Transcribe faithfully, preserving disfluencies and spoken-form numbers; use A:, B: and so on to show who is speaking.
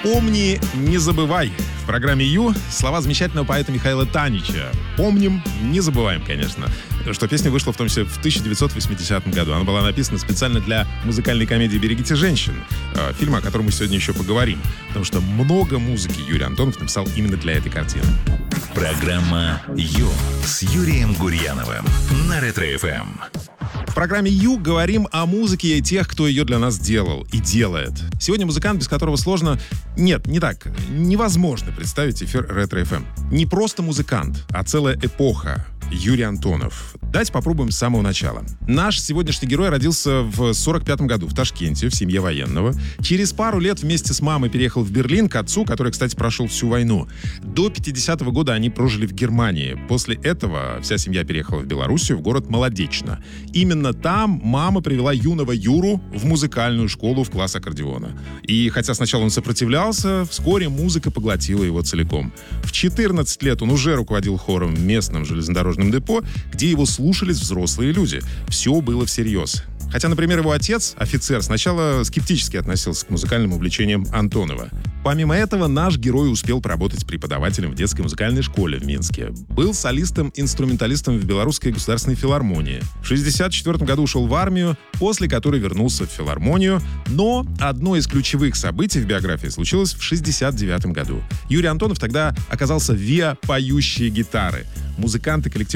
A: «Помни, не забывай». В программе «Ю» слова замечательного поэта Михаила Танича. Помним, не забываем, конечно. Что песня вышла в том числе в тысяча девятьсот восьмидесятом году. Она была написана специально для музыкальной комедии «Берегите женщин», фильма, о котором мы сегодня еще поговорим. Потому что много музыки Юрий Антонов написал именно для этой картины.
B: Программа «Ю» с Юрием Гурьяновым на Ретро-эф эм.
A: В программе «Ю» говорим о музыке и тех, кто ее для нас делал и делает. Сегодня музыкант, без которого сложно... Нет, не так. Невозможно представить эфир Ретро-эф эм. Не просто музыкант, а целая эпоха. Юрий Антонов. Давайте попробуем с самого начала. Наш сегодняшний герой родился в сорок пятом году в Ташкенте, в семье военного. Через пару лет вместе с мамой переехал в Берлин к отцу, который, кстати, прошел всю войну. До пятидесятого года они прожили в Германии. После этого вся семья переехала в Белоруссию, в город Молодечно. Именно там мама привела юного Юру в музыкальную школу в класс аккордеона. И хотя сначала он сопротивлялся, вскоре музыка поглотила его целиком. В четырнадцать лет он уже руководил хором в местном железнодорожном депо, где его слушались взрослые люди. Все было всерьез. Хотя, например, его отец, офицер, сначала скептически относился к музыкальным увлечениям Антонова. Помимо этого, наш герой успел поработать преподавателем в детской музыкальной школе в Минске. Был солистом-инструменталистом в Белорусской государственной филармонии. В шестьдесят четвёртом году ушел в армию, после которой вернулся в филармонию. Но одно из ключевых событий в биографии случилось в шестьдесят девятом году. Юрий Антонов тогда оказался виа поющие гитары. Музыканты коллектива